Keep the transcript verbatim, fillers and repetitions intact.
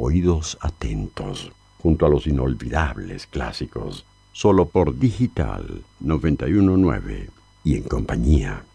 oídos atentos, junto a los inolvidables clásicos, solo por Digital noventa y uno punto nueve y en compañía